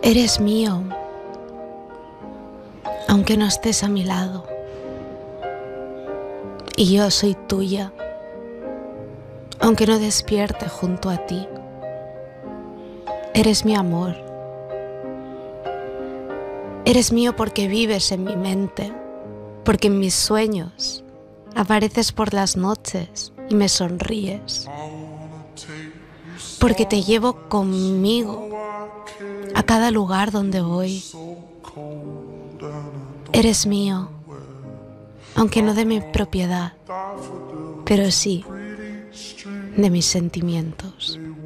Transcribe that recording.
Eres mío, aunque no estés a mi lado. Y yo soy tuya, aunque no despierte junto a ti. Eres mi amor. Eres mío porque vives en mi mente, porque en mis sueños apareces por las noches y me sonríes, porque te llevo conmigo a cada lugar donde voy. Eres mío, aunque no de mi propiedad, pero sí de mis sentimientos.